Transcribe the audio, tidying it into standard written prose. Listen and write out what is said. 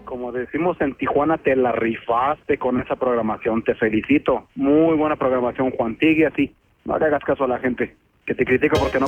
como decimos en Tijuana, te la rifaste con esa programación, te felicito. Muy buena programación, Juan, sigue así. No le hagas caso a la gente que te critica porque no